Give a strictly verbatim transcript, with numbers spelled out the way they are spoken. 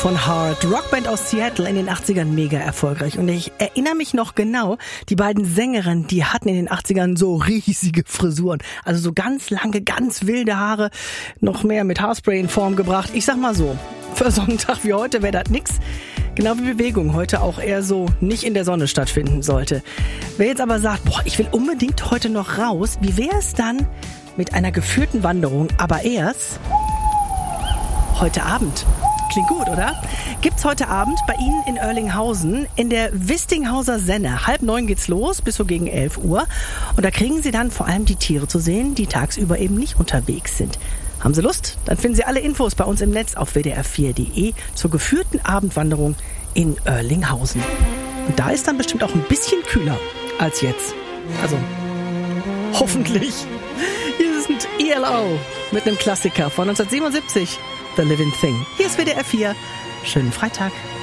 Von Heart, Rockband aus Seattle, in den achtzigern mega erfolgreich. Und ich erinnere mich noch genau, die beiden Sängerinnen, die hatten in den achtzigern so riesige Frisuren. Also so ganz lange, ganz wilde Haare, noch mehr mit Haarspray in Form gebracht. Ich sag mal so, für so einen Tag wie heute wäre das nix. Genau wie Bewegung heute auch eher so nicht in der Sonne stattfinden sollte. Wer jetzt aber sagt, boah, ich will unbedingt heute noch raus, wie wäre es dann mit einer geführten Wanderung, aber erst heute Abend? Klingt gut, oder? Gibt's heute Abend bei Ihnen in Oerlinghausen in der Wistinghauser Senne. Halb neun geht's los, bis so gegen elf Uhr. Und da kriegen Sie dann vor allem die Tiere zu sehen, die tagsüber eben nicht unterwegs sind. Haben Sie Lust? Dann finden Sie alle Infos bei uns im Netz auf w d r vier punkt d e zur geführten Abendwanderung in Oerlinghausen. Und da ist dann bestimmt auch ein bisschen kühler als jetzt. Also, hoffentlich. Hier sind E L O mit einem Klassiker von neunzehnhundertsiebenundsiebzig. The Living Thing. Hier ist W D R vier. Schönen Freitag.